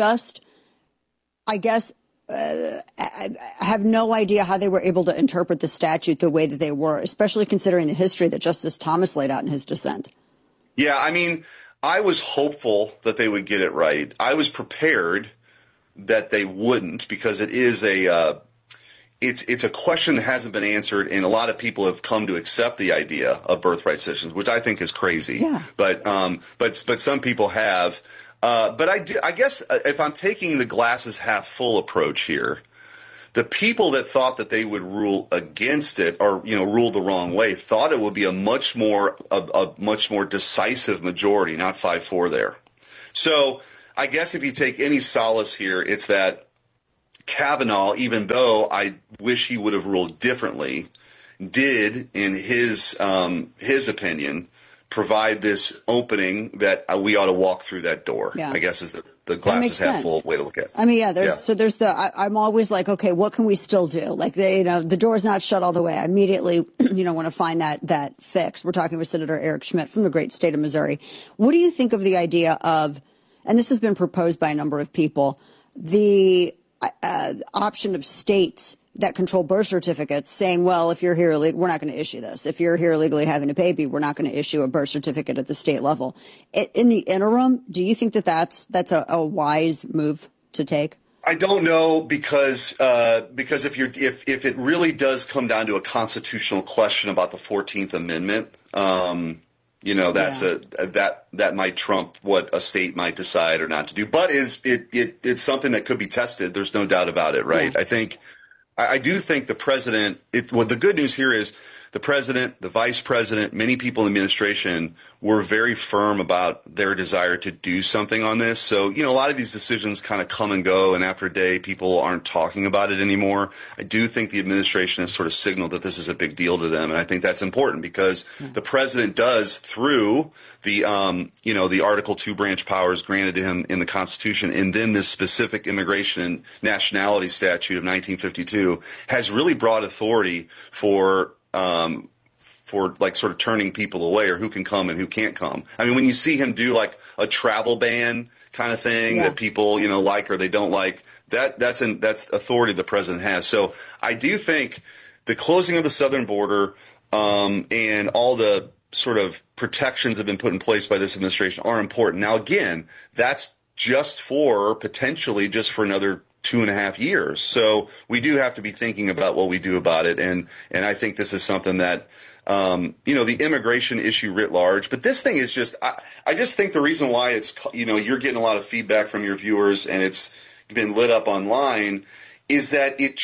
have no idea how they were able to interpret the statute the way that they were, especially considering the history that Justice Thomas laid out in his dissent. Yeah, I mean, I was hopeful that they would get it right. I was prepared that they wouldn't, because it is it's a question that hasn't been answered, and a lot of people have come to accept the idea of birthright citizens, which I think is crazy. Yeah. But some people have. But I guess if I'm taking the glasses half full approach here, the people that thought that they would rule against it, or rule the wrong way, thought it would be a much more decisive majority, not 5-4 there. So I guess if you take any solace here, it's that Kavanaugh, even though I wish he would have ruled differently, did, in his opinion, provide this opening that we ought to walk through that door. Yeah. I guess is the glasses half full way to look at it. I mean, I'm always like, okay, what can we still do? Like, the door's not shut all the way. I immediately, want to find that fix. We're talking with Senator Eric Schmitt from the great state of Missouri. What do you think of the idea of, and this has been proposed by a number of people, the option of states that control birth certificates saying, well, if you're here, we're not going to issue this. If you're here illegally having a baby, we're not going to issue a birth certificate at the state level. In the interim, do you think that that's a wise move to take? I don't know, because if it really does come down to a constitutional question about the 14th Amendment, that might trump what a state might decide or not to do. But it's something that could be tested. There's no doubt about it, right? Yeah. I do think the president, the good news here is the president, the vice president, many people in the administration were very firm about their desire to do something on this. So, a lot of these decisions kind of come and go, and after a day, people aren't talking about it anymore. I do think the administration has sort of signaled that this is a big deal to them, and I think that's important because the president does, through the, the Article 2 branch powers granted to him in the Constitution, and then this specific immigration and nationality statute of 1952, has really broad authority for like sort of turning people away, or who can come and who can't come. I mean, when you see him do like a travel ban kind of thing that people, like or they don't like, that's authority the president has. So I do think the closing of the southern border and all the sort of protections that have been put in place by this administration are important. Now, again, that's potentially just for another 2.5 years. So we do have to be thinking about what we do about it. And I think this is something that, the immigration issue writ large. But this thing is just, I just think the reason why it's, you're getting a lot of feedback from your viewers and it's been lit up online is that it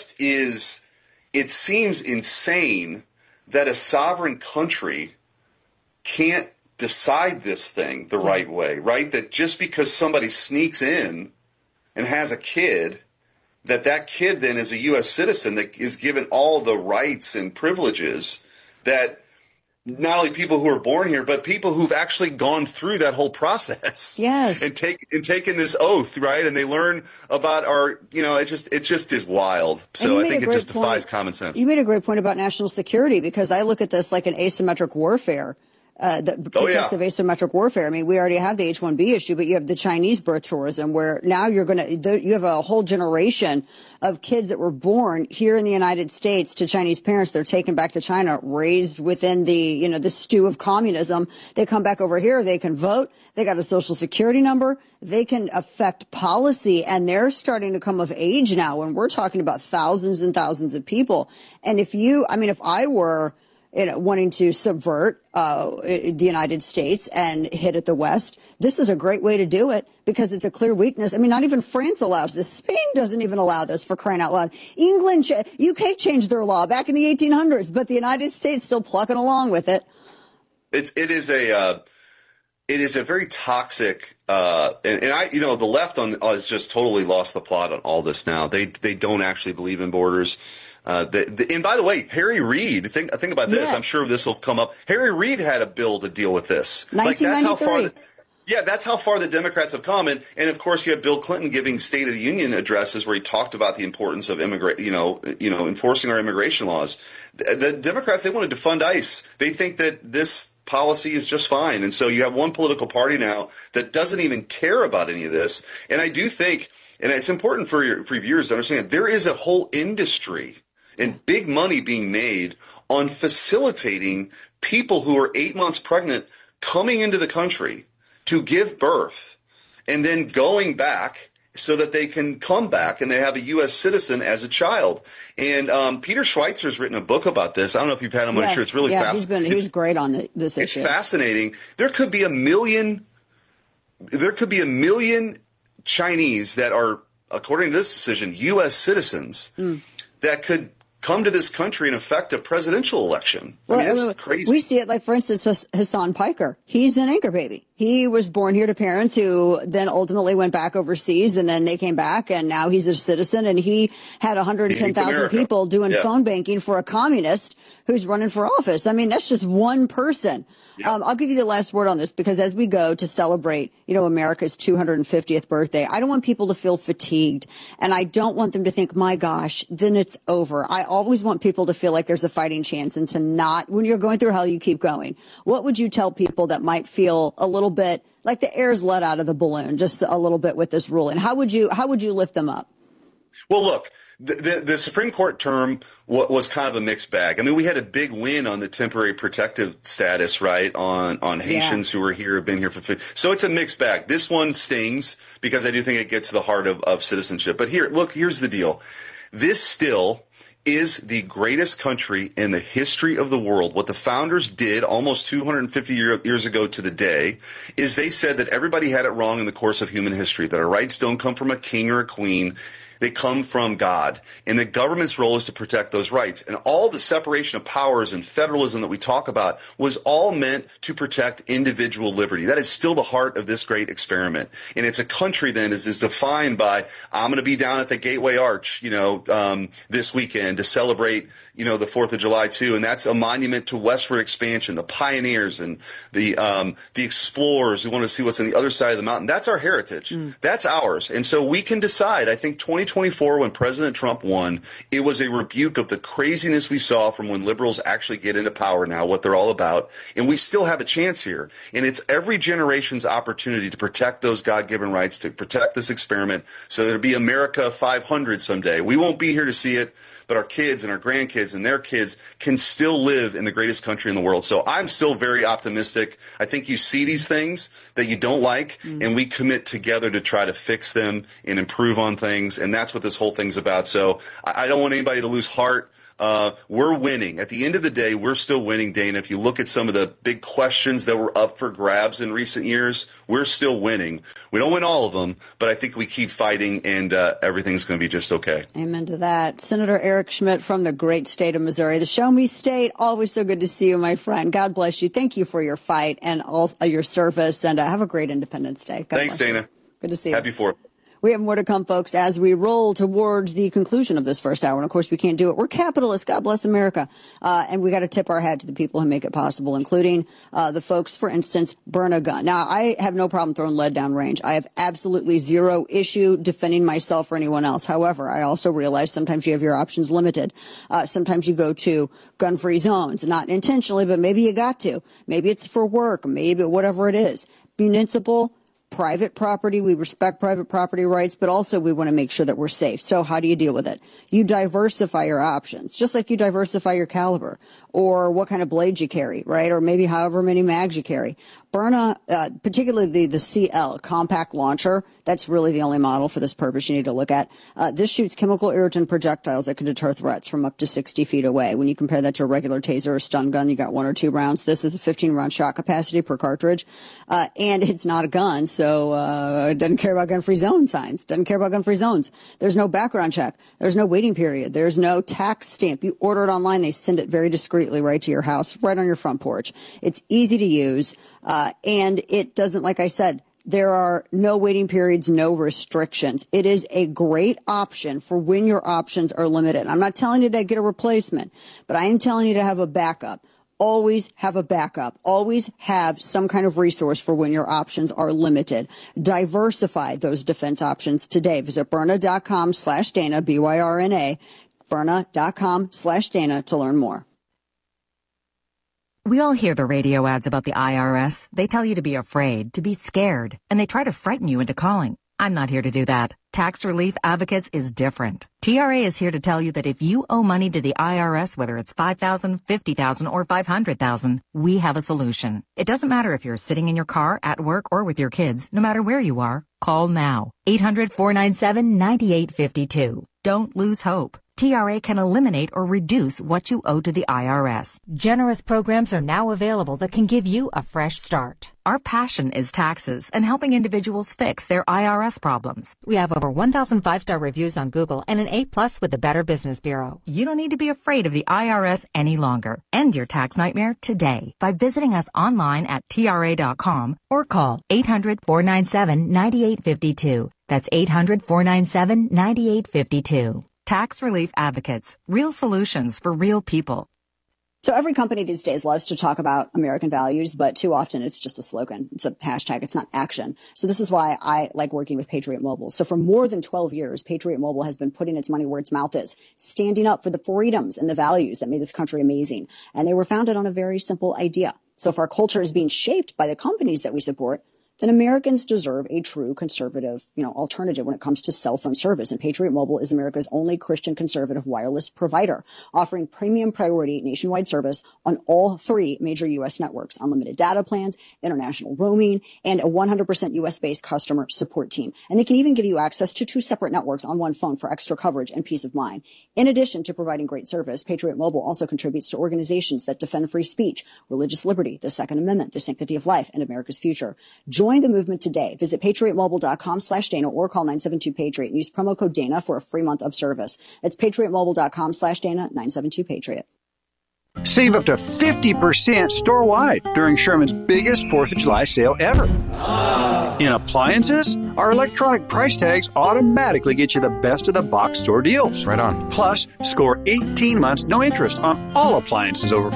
seems insane that a sovereign country can't decide this thing the right way, right? That just because somebody sneaks in and has a kid, that kid then is a U.S. citizen that is given all the rights and privileges that not only people who are born here, but people who've actually gone through that whole process. Yes. And taken this oath, right? And they learn about our, it just is wild. So I think it just defies common sense. You made a great point about national security, because I look at this like an asymmetric warfare. The pretext of asymmetric warfare. I mean, we already have the H-1B issue, but you have the Chinese birth tourism, where now you have a whole generation of kids that were born here in the United States to Chinese parents. They're taken back to China, raised within the stew of communism. They come back over here. They can vote. They got a social security number. They can affect policy, and they're starting to come of age now. And we're talking about thousands and thousands of people. And if I were wanting to subvert the United States and hit at the West, this is a great way to do it, because it's a clear weakness. I mean, not even France allows this. Spain doesn't even allow this, for crying out loud. UK changed their law back in the 1800s, but the United States still plucking along with it. It is a very toxic, the left has just totally lost the plot on all this now. They don't actually believe in borders. And by the way, Harry Reid, think about this. Yes. I'm sure this will come up. Harry Reid had a bill to deal with this. 1993. That's how far the Democrats have come. And of course, you have Bill Clinton giving State of the Union addresses where he talked about the importance of enforcing our immigration laws. The Democrats, they want to defund ICE. They think that this policy is just fine. And so you have one political party now that doesn't even care about any of this. And I do think, and it's important for your viewers to understand, there is a whole industry and big money being made on facilitating people who are 8 months pregnant coming into the country to give birth and then going back so that they can come back and they have a U.S. citizen as a child. And Peter Schweitzer's written a book about this. I don't know if you've had him on. Sure, it's really fascinating. He's great on this issue. It's fascinating. There could be a million Chinese that are, according to this decision, U.S. citizens that could come to this country and affect a presidential election. I mean, it's crazy. We see it, like, for instance, Hassan Piker. He's an anchor baby. He was born here to parents who then ultimately went back overseas, and then they came back, and now he's a citizen, and he had 110,000 people doing phone banking for a communist who's running for office. I mean, that's just one person. Yep. I'll give you the last word on this, because as we go to celebrate, America's 250th birthday, I don't want people to feel fatigued, and I don't want them to think, my gosh, then it's over. I always want people to feel like there's a fighting chance, and to not, when you're going through hell, you keep going. What would you tell people that might feel a little bit like the air's let out of the balloon just a little bit with this ruling? How would you lift them up? Well, look, the Supreme Court term was kind of a mixed bag. I mean, we had a big win on the temporary protective status, right, on Haitians who were here, have been here for so it's a mixed bag. This one stings because I do think it gets to the heart of citizenship. But here's the deal. This still is the greatest country in the history of the world. What the founders did almost 250 years ago to the day is they said that everybody had it wrong in the course of human history, that our rights don't come from a king or a queen. They come from God. And the government's role is to protect those rights. And all the separation of powers and federalism that we talk about was all meant to protect individual liberty. That is still the heart of this great experiment. And it's a country then is defined by, I'm going to be down at the Gateway Arch, this weekend to celebrate, the 4th of July too. And that's a monument to westward expansion, the pioneers and the explorers who want to see what's on the other side of the mountain. That's our heritage. That's ours. And so we can decide, I think 2024, when President Trump won, it was a rebuke of the craziness we saw from when liberals actually get into power now, what they're all about. And we still have a chance here. And it's every generation's opportunity to protect those God-given rights, to protect this experiment so there'll be America 500 someday. We won't be here to see it, but our kids and our grandkids and their kids can still live in the greatest country in the world. So I'm still very optimistic. I think you see these things that you don't like, and we commit together to try to fix them and improve on things, and that's what this whole thing's about. So I don't want anybody to lose heart. We're winning. At the end of the day, we're still winning, Dana. If you look at some of the big questions that were up for grabs in recent years, we're still winning. We don't win all of them, but I think we keep fighting, and everything's going to be just okay. Amen to that. Senator Eric Schmitt from the great state of Missouri, the Show Me State. Always so good to see you, my friend. God bless you. Thank you for your fight and also your service, and have a great Independence Day. God Thanks, Dana. Good to see you. Happy 4th. We have more to come, folks, as we roll towards the conclusion of this first hour. And, of course, we can't do it. We're capitalists. God bless America. And we got to tip our hat to the people who make it possible, including the folks, for instance, Burn a Gun. Now, I have no problem throwing lead down range. I have absolutely zero issue defending myself or anyone else. However, I also realize sometimes you have your options limited. Sometimes you go to gun-free zones, not intentionally, but maybe you got to. Maybe it's for work, maybe whatever it is. Municipal, private property, we respect private property rights, but also we want to make sure that we're safe. So how do you deal with it? You diversify your options, just like you diversify your caliber or what kind of blades you carry, right? Or maybe however many mags you carry. Byrna, particularly the CL, compact launcher, that's really the only model for this purpose you need to look at. This shoots chemical irritant projectiles that can deter threats from up to 60 feet away. When you compare that to a regular taser or stun gun, you got 1 or 2 rounds. This is a 15-round shot capacity per cartridge, and it's not a gun, so it doesn't care about gun-free zone signs, doesn't care about gun-free zones. There's no background check. There's no waiting period. There's no tax stamp. You order it online, they send it very discreetly right to your house, right on your front porch. It's easy to use. And it doesn't, like I said, There are no waiting periods, no restrictions. It is a great option for when your options are limited. I'm not telling you to get a replacement, but I am telling you to have a backup. Always have a backup. Always have some kind of resource for when your options are limited. Diversify those defense options today. Visit Byrna.com/Dana, BYRNA, Byrna.com/Dana to learn more. We all hear the radio ads about the IRS. They tell you to be afraid, to be scared, and they try to frighten you into calling. I'm not here to do that. Tax Relief Advocates is different. TRA is here to tell you that if you owe money to the IRS, whether it's $5,000, $50,000, or $500,000, we have a solution. It doesn't matter if you're sitting in your car, at work, or with your kids. No matter where you are, call now. 800-497-9852. Don't lose hope. TRA can eliminate or reduce what you owe to the IRS. Generous programs are now available that can give you a fresh start. Our passion is taxes and helping individuals fix their IRS problems. We have over 1,000 5-star reviews on Google and an A+ with the Better Business Bureau. You don't need to be afraid of the IRS any longer. End your tax nightmare today by visiting us online at TRA.com or call 800-497-9852. That's 800-497-9852. Tax Relief Advocates. Real solutions for real people. So every company these days loves to talk about American values, but too often it's just a slogan. It's a hashtag. It's not action. So this is why I like working with Patriot Mobile. So for more than 12 years, Patriot Mobile has been putting its money where its mouth is, standing up for the freedoms and the values that made this country amazing. And they were founded on a very simple idea. So if our culture is being shaped by the companies that we support, then Americans deserve a true conservative, alternative when it comes to cell phone service. And Patriot Mobile is America's only Christian conservative wireless provider, offering premium priority nationwide service on all 3 major U.S. networks, unlimited data plans, international roaming, and a 100% U.S.-based customer support team. And they can even give you access to 2 separate networks on one phone for extra coverage and peace of mind. In addition to providing great service, Patriot Mobile also contributes to organizations that defend free speech, religious liberty, the Second Amendment, the sanctity of life, and America's future. Join the movement today. Visit patriotmobile.com/Dana or call 972-PATRIOT and use promo code Dana for a free month of service. That's patriotmobile.com/Dana, 972-PATRIOT. Save up to 50% store-wide during Sherman's biggest 4th of July sale ever. In appliances, our electronic price tags automatically get you the best of the box store deals. Right on. Plus, score 18 months no interest on all appliances over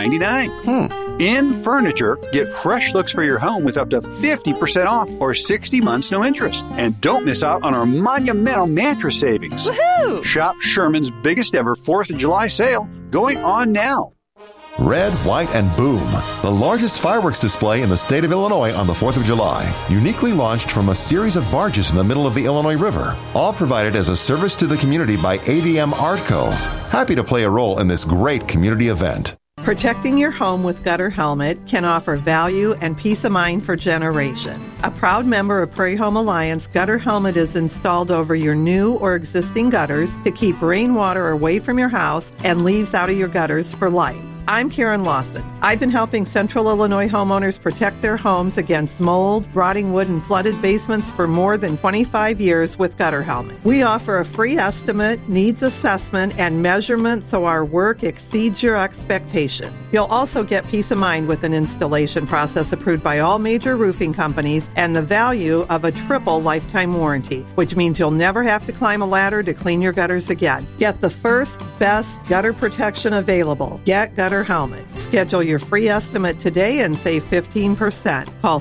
$499. In furniture, get fresh looks for your home with up to 50% off or 60 months no interest. And don't miss out on our monumental mattress savings. Woohoo! Shop Sherman's biggest ever 4th of July sale going on now. Red, White, and Boom, the largest fireworks display in the state of Illinois on the 4th of July, uniquely launched from a series of barges in the middle of the Illinois River, all provided as a service to the community by ADM Artco. Happy to play a role in this great community event. Protecting your home with Gutter Helmet can offer value and peace of mind for generations. A proud member of Prairie Home Alliance, Gutter Helmet is installed over your new or existing gutters to keep rainwater away from your house and leaves out of your gutters for life. I'm Karen Lawson. I've been helping Central Illinois homeowners protect their homes against mold, rotting wood, and flooded basements for more than 25 years with Gutter Helmet. We offer a free estimate, needs assessment, and measurement so our work exceeds your expectations. You'll also get peace of mind with an installation process approved by all major roofing companies and the value of a triple lifetime warranty, which means you'll never have to climb a ladder to clean your gutters again. Get the first, best gutter protection available. Get Gutter Helmet. Schedule your free estimate today and save 15%. Call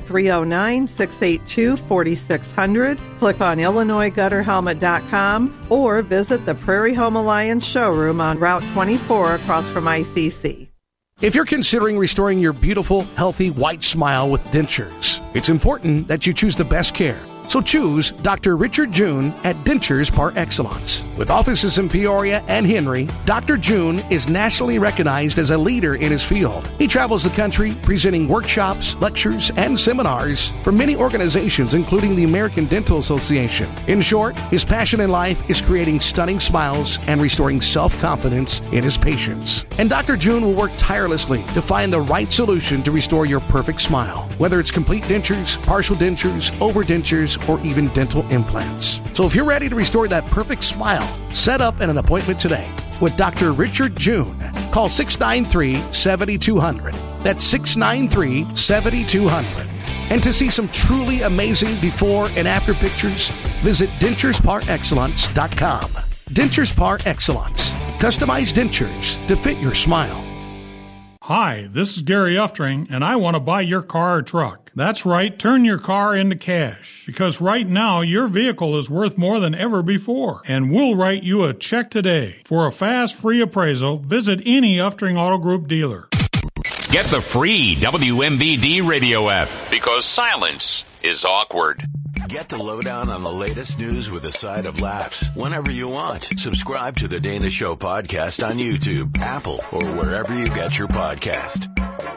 309-682-4600. Click on IllinoisGutterHelmet.com or visit the Prairie Home Alliance showroom on Route 24 across from ICC. If you're considering restoring your beautiful, healthy, white smile with dentures, it's important that you choose the best care. So choose Dr. Richard June at Dentures Par Excellence. With offices in Peoria and Henry, Dr. June is nationally recognized as a leader in his field. He travels the country presenting workshops, lectures, and seminars for many organizations, including the American Dental Association. In short, his passion in life is creating stunning smiles and restoring self-confidence in his patients. And Dr. June will work tirelessly to find the right solution to restore your perfect smile, whether it's complete dentures, partial dentures, overdentures, or even dental implants. So if you're ready to restore that perfect smile, set up an appointment today with Dr. Richard June. Call 693-7200. That's 693-7200. And to see some truly amazing before and after pictures, visit denturesparexcellence.com. Dentures Par Excellence. Customized dentures to fit your smile. Hi, this is Gary Uftring, and I want to buy your car or truck. That's right, turn your car into cash. Because right now, your vehicle is worth more than ever before. And we'll write you a check today. For a fast, free appraisal, visit any Uftring Auto Group dealer. Get the free WMBD radio app, because silence is awkward. Get the lowdown on the latest news with a side of laughs whenever you want. Subscribe to the Dana Show podcast on YouTube, Apple, or wherever you get your podcast.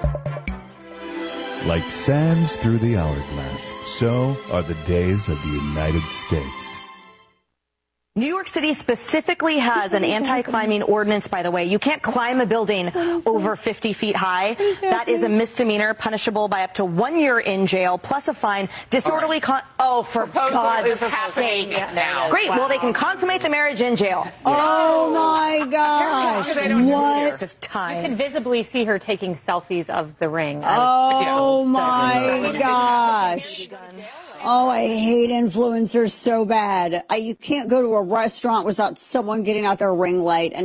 Like sands through the hourglass, so are the days of the United States. New York City specifically has an anti-climbing ordinance, by the way. You can't climb a building over 50 feet high. That is a misdemeanor, punishable by up to 1 year in jail, plus a fine. Disorderly for God's sake. Now. Great. Well, they can consummate the marriage in jail. Oh, my gosh. What? You can visibly see her taking selfies of the ring. Oh, my gosh. Oh, I hate influencers so bad. You can't go to a restaurant without someone getting out their ring light and